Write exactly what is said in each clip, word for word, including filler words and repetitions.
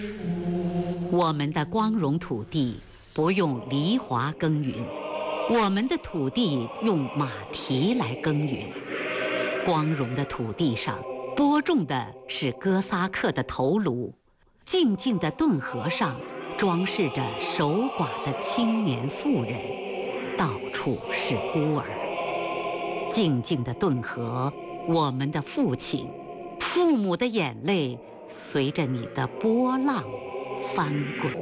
我们的光荣土地不用犁铧耕耘，我们的土地用马蹄来耕耘。光荣的土地上播种的是哥萨克的头颅，静静的顿河上装饰着守寡的青年妇人，到处是孤儿。静静的顿河，我们的父亲，父母的眼泪随着你的波浪翻滚。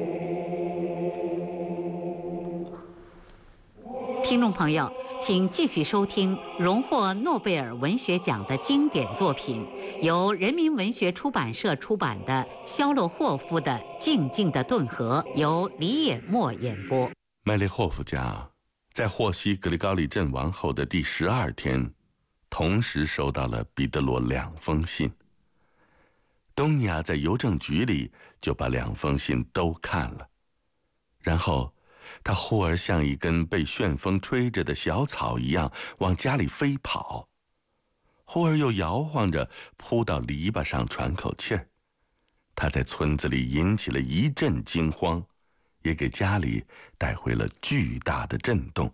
听众朋友，请继续收听荣获诺贝尔文学奖的经典作品，由人民文学出版社出版的肖洛霍夫的《静静的顿河》，由李野墨演播。 麦列霍夫家在获悉格里高利阵亡后的第十二天，同时收到了彼得罗两封信。东尼亚在邮政局里就把两封信都看了，然后他忽而像一根被旋风吹着的小草一样往家里飞跑，忽而又摇晃着扑到篱笆上喘口气儿。他在村子里引起了一阵惊慌，也给家里带回了巨大的震动。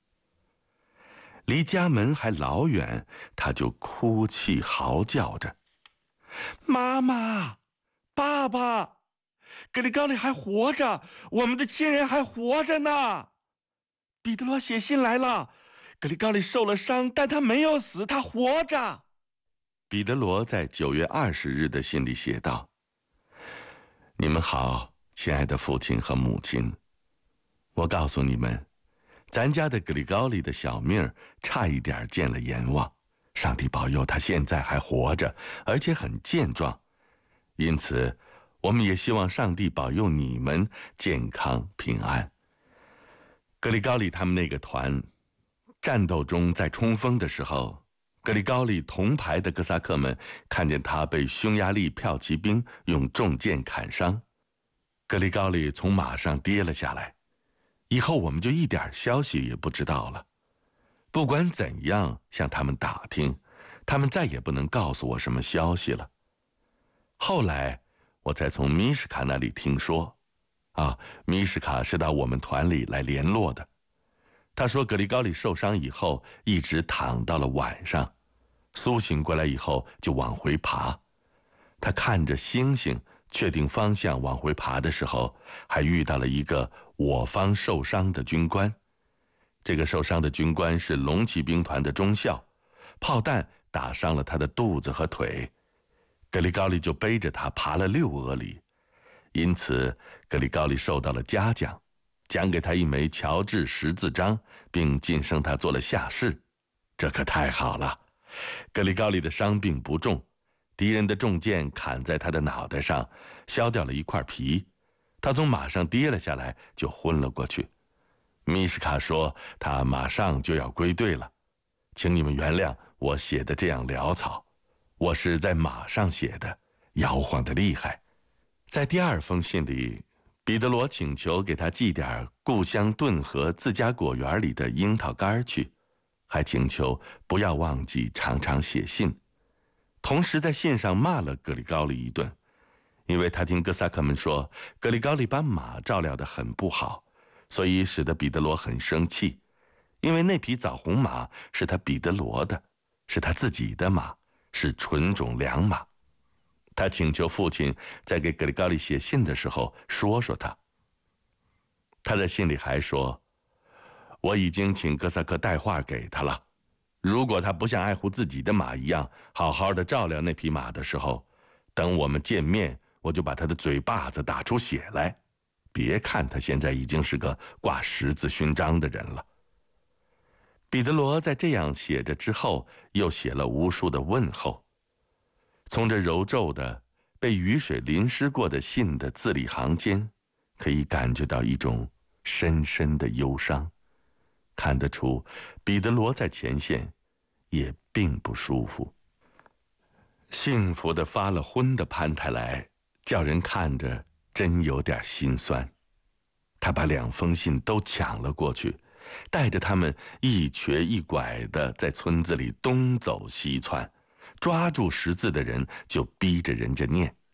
离家门还老远，他就哭泣嚎叫着：“妈妈，爸爸，格里高利还活着，我们的亲人还活着呢！彼得罗写信来了，格里高利受了伤，但他没有死，他活着。”彼得罗在九月二十日的信里写道：“你们好，亲爱的父亲和母亲，我告诉你们，咱家的格里高利的小命差一点见了阎王，上帝保佑他现在还活着，而且很健壮。因此我们也希望上帝保佑你们健康平安。”格里高利他们那个团战斗中在冲锋的时候，格里高利同排的哥萨克们看见他被匈牙利骠骑兵用重剑砍伤，格里高利从马上跌了下来，以后我们就一点消息也不知道了。不管怎样向他们打听，他们再也不能告诉我什么消息了。后来我才从米什卡那里听说，啊，米什卡是到我们团里来联络的。他说格里高利受伤以后一直躺到了晚上，苏醒过来以后就往回爬。他看着星星确定方向往回爬的时候，还遇到了一个我方受伤的军官。这个受伤的军官是龙骑兵团的中校，炮弹打伤了他的肚子和腿。格里高利就背着他爬了六俄里，因此格里高利受到了嘉奖，奖给他一枚乔治十字章，并晋升他做了下士。这可太好了！格里高利的伤病不重，敌人的重剑砍在他的脑袋上，削掉了一块皮，他从马上跌了下来，就昏了过去。米什卡说他马上就要归队了，请你们原谅我写的这样潦草，我是在马上写的，摇晃得厉害。在第二封信里，彼得罗请求给他寄点故乡顿河自家果园里的樱桃干去，还请求不要忘记常常写信。同时在信上骂了格里高利一顿，因为他听哥萨克们说格里高利把马照料得很不好，所以使得彼得罗很生气，因为那匹枣红马是他彼得罗的，是他自己的马，是纯种良马。他请求父亲在给格里高利写信的时候说说他。他在信里还说，我已经请哥萨克带话给他了，如果他不像爱护自己的马一样好好的照料那匹马的时候，等我们见面，我就把他的嘴巴子打出血来。别看他现在已经是个挂十字勋章的人了。彼得罗在这样写着之后，又写了无数的问候。从这揉皱的被雨水淋湿过的信的字里行间，可以感觉到一种深深的忧伤，看得出彼得罗在前线也并不舒服。幸福的发了昏的潘太来，叫人看着真有点心酸。他把两封信都抢了过去，带着他们一瘸一拐的在村子里东走西窜，抓住识字的人就逼着人家念。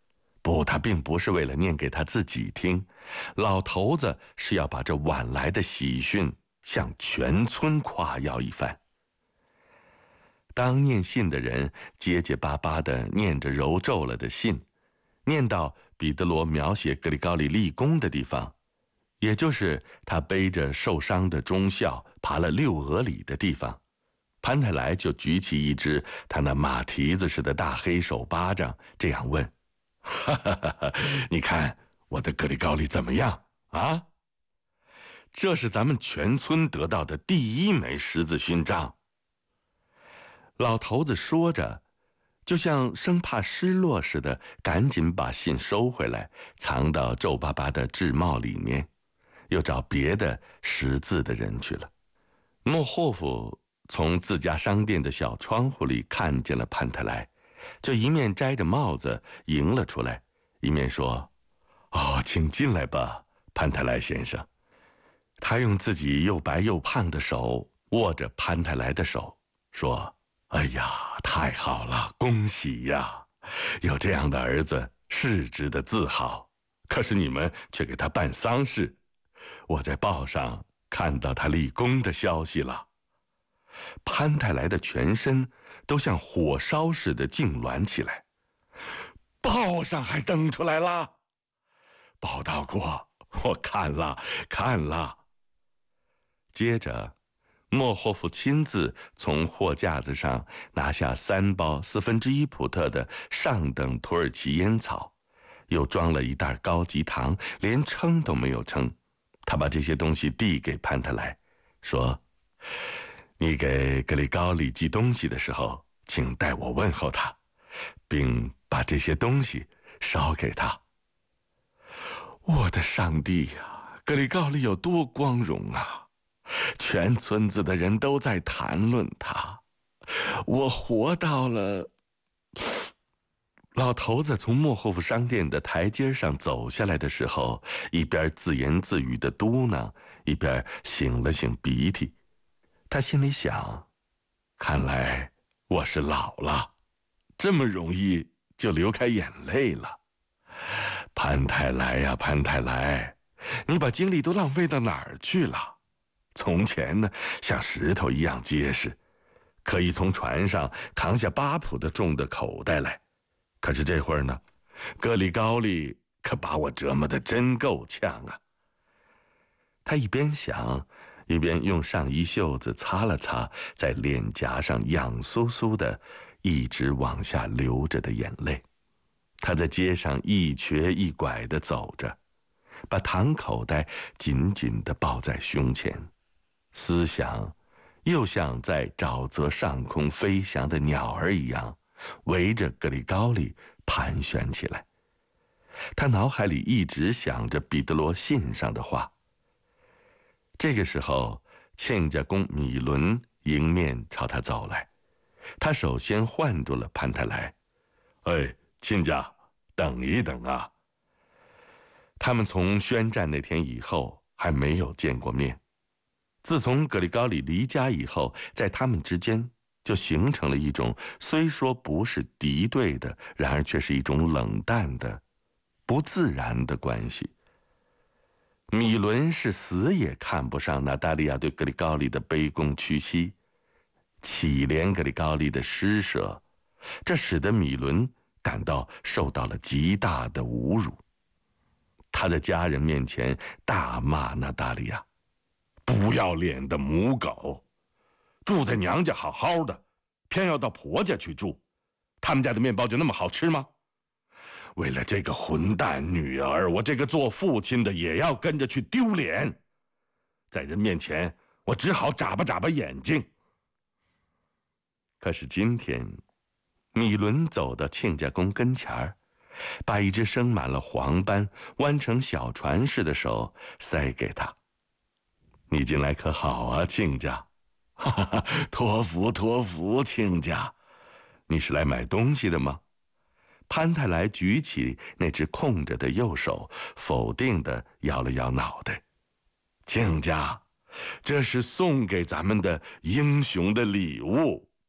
不，他并不是为了念给他自己听，老头子是要把这晚来的喜讯向全村夸耀一番。当念信的人结结巴巴地念着揉皱了的信，念到彼得罗描写格里高利立功的地方，也就是他背着受伤的忠孝爬了六俄里的地方，潘太来就举起一只他那马蹄子似的大黑手巴掌，这样问：哈哈哈哈，你看我的格里高利怎么样啊？这是咱们全村得到的第一枚十字勋章。老头子说着，就像生怕失落似的，赶紧把信收回来，藏到皱巴巴的制帽里面，又找别的识字的人去了。莫霍夫从自家商店的小窗户里看见了潘特莱，就一面摘着帽子迎了出来，一面说：哦，请进来吧，潘特莱先生。他用自己又白又胖的手握着潘特莱的手，说：哎呀，太好了，恭喜呀！有这样的儿子是值得自豪。可是你们却给他办丧事，我在报上看到他立功的消息了。潘太来的全身都像火烧似的痉挛起来。报上还登出来了？报道过，我看了看了。接着莫霍夫亲自从货架子上拿下三包四分之一普特的上等土耳其烟草，又装了一袋高级糖，连称都没有称。他把这些东西递给潘特莱，说：你给格里高利寄东西的时候，请代我问候他，并把这些东西捎给他。我的上帝呀，格里高利有多光荣啊！全村子的人都在谈论他，我活到了。老头子从莫霍夫商店的台阶上走下来的时候，一边自言自语的嘟囔，一边擤了擤鼻涕。他心里想，看来我是老了，这么容易就流开眼泪了。潘太来呀，潘太来，你把精力都浪费到哪儿去了？从前呢，像石头一样结实，可以从船上扛下八普的重的口袋来。可是这会儿呢，格里高利可把我折磨得真够呛啊。他一边想，一边用上衣袖子擦了擦在脸颊上痒酥酥的一直往下流着的眼泪。他在街上一瘸一拐地走着，把糖口袋紧紧地抱在胸前，思想又像在沼泽上空飞翔的鸟儿一样，围着格里高利盘旋起来。他脑海里一直想着彼得罗信上的话。这个时候，亲家公米伦迎面朝他走来，他首先唤住了潘太来：哎，亲家，等一等啊。他们从宣战那天以后还没有见过面。自从格里高利离家以后，在他们之间就形成了一种虽说不是敌对的，然而却是一种冷淡的、不自然的关系。米伦是死也看不上娜达利亚对格里高利的卑躬屈膝，乞怜格里高利的施舍，这使得米伦感到受到了极大的侮辱。他在家人面前大骂娜达利亚：不要脸的母狗，住在娘家好好的，偏要到婆家去住，他们家的面包就那么好吃吗？为了这个混蛋女儿，我这个做父亲的也要跟着去丢脸，在人面前我只好眨巴眨巴眼睛。可是今天米伦走到亲家公跟前儿，把一只生满了黄斑弯成小船似的手塞给他：你近来可好啊，亲家？哈哈，托福托福，亲家。你是来买东西的吗？潘太来举起那只空着的右手，否定地摇了摇脑袋：亲家，这是送给咱们的英雄的礼物，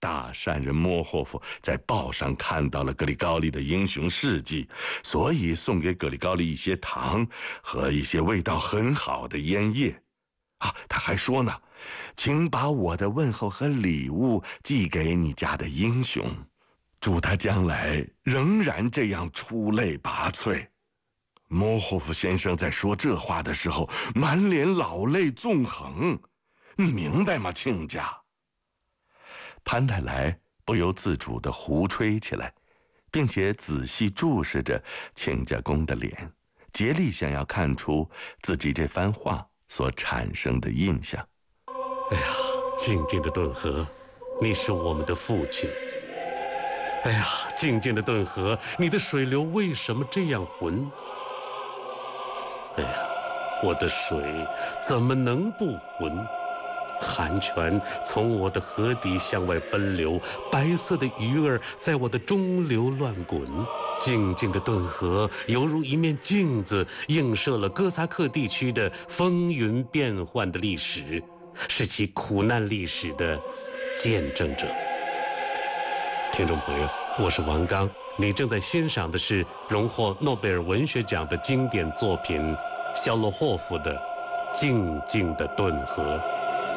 大善人莫霍夫在报上看到了格里高利的英雄事迹，所以送给格里高利一些糖和一些味道很好的烟叶。啊，他还说呢，请把我的问候和礼物寄给你家的英雄，祝他将来仍然这样出类拔萃。莫霍夫先生在说这话的时候，满脸老泪纵横，你明白吗，亲家？潘太来不由自主地胡吹起来，并且仔细注视着亲家公的脸，竭力想要看出自己这番话所产生的印象。 哎呀，静静的顿河，你是我们的父亲。哎呀，静静的顿河，你的水流为什么这样浑？哎呀，我的水怎么能不浑？寒泉从我的河底向外奔流，白色的鱼儿在我的中流乱滚。静静的顿河犹如一面镜子，映射了哥萨克地区的风云变幻的历史，是其苦难历史的见证者。听众朋友，我是王刚，你正在欣赏的是荣获诺贝尔文学奖的经典作品肖洛霍夫的《静静的顿河》。